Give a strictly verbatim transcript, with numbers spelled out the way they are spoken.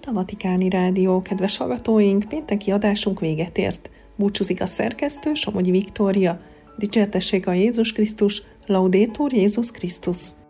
itt a Vatikáni Rádió. Kedves hallgatóink, pénteki adásunk véget ért. Búcsúzik a szerkesztő, Somogyi Viktória. Dicsértessék a Jézus Krisztus, Laudetur Jézus Krisztus.